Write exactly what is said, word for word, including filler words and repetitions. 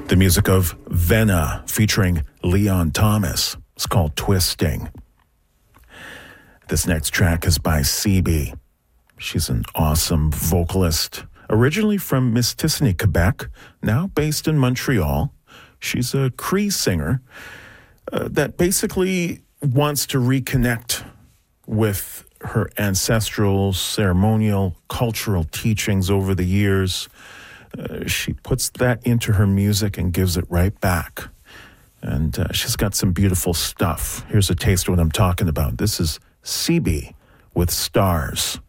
The music of Venna featuring Leon Thomas. It's called Twisting. This next track is by C B. She's an awesome vocalist, originally from Mistassini, Quebec, now based in Montreal. She's a Cree singer uh, that basically wants to reconnect with her ancestral, ceremonial, cultural teachings over the years. Uh, she puts that into her music and gives it right back. And uh, she's got some beautiful stuff. Here's a taste of what I'm talking about. This is C B with Stars.